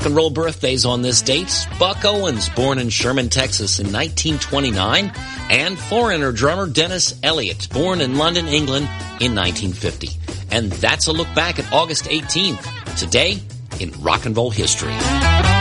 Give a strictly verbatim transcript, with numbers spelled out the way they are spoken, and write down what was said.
rock and roll birthdays on this date. Buck Owens, born in Sherman, Texas in nineteen twenty-nine, and foreigner drummer Dennis Elliott, born in London, England in nineteen fifty. And that's a look back at August eighteenth, today in rock and roll history.